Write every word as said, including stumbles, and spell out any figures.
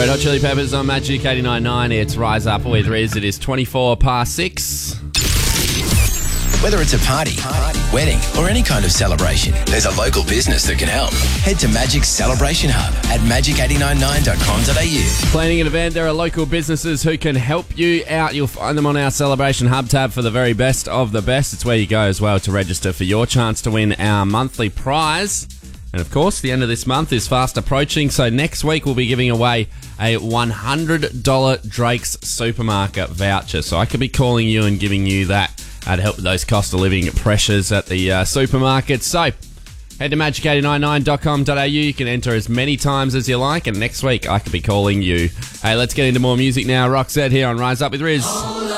Red Hot Chili Peppers on Magic eighty-nine point nine. It's Rise Up with Riz. It is twenty-four past six. Whether it's a party, party, wedding, or any kind of celebration, there's a local business that can help. Head to Magic's Celebration Hub at magic eight nine nine dot com dot a u. Planning an event, there are local businesses who can help you out. You'll find them on our Celebration Hub tab for the very best of the best. It's where you go as well to register for your chance to win our monthly prize. And of course, the end of this month is fast approaching, so next week we'll be giving away a one hundred dollars Drake's Supermarket voucher. So I could be calling you and giving you that uh, to help with those cost of living pressures at the uh, supermarket. So head to magic eight nine nine dot com dot a u. You can enter as many times as you like, and next week I could be calling you. Hey, let's get into more music now. Roxette here on Rise Up with Riz.